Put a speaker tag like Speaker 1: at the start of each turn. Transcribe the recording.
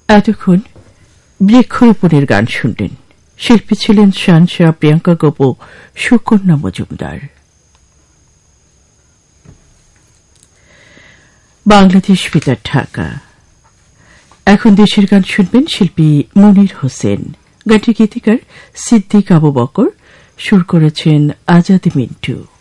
Speaker 1: এতক্ষণ বৃক্ষরোপণের গান শুনলেন। শিল্পী ছিলেন শানশা, প্রিয়াঙ্কা গোপ, সুকন্যা মজুমদার। বাংলাদেশ বেতার, ঢাকা। এখন দেশের গান শুনবেন শিল্পী মনির হোসেন। গানটির গীতিকার সিদ্দিক আবু বকর, সুর করেছেন আজাদ মিন্টু।